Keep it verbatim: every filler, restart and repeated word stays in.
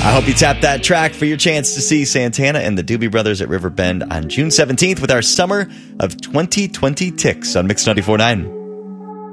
I hope you tap that track for your chance to see Santana and the Doobie Brothers at Riverbend on June seventeenth with our Summer of twenty twenty Ticks on Mix ninety-four point nine.